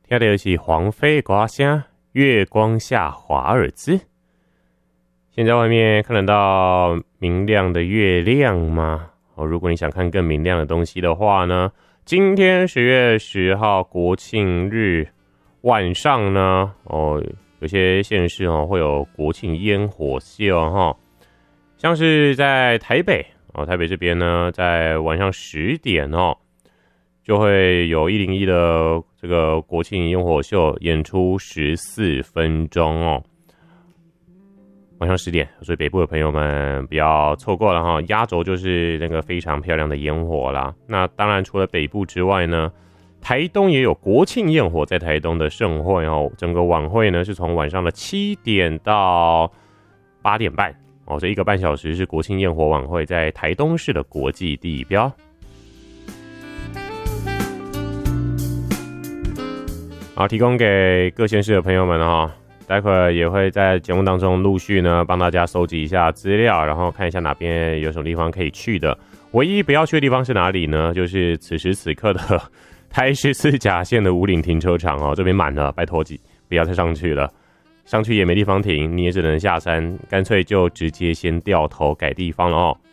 听的是黄飞刮声，月光下华尔兹。现在外面看得到明亮的月亮吗？如果你想看更明亮的东西的话呢，今天10月10号国庆日晚上呢，有些县市会有国庆烟火秀哈，像是在台北台北这边呢，在晚上10点就会有101的这个国庆烟火秀演出14分钟晚上10点，所以北部的朋友们不要错过了哈。压轴就是那个非常漂亮的烟火啦。那当然除了北部之外呢，台东也有国庆焰火在台东的盛会整个晚会呢是从晚上的7点到8点半这1个半小时是国庆焰火晚会，在台东市的国际地标。好，提供给各县市的朋友们待会儿也会在节目当中陆续呢帮大家收集一下资料，然后看一下哪边有什么地方可以去的。唯一不要去的地方是哪里呢？就是此时此刻的台14甲线的武岭停车场这边满了，拜托不要再上去了，上去也没地方停，你也只能下山，干脆就直接先掉头改地方了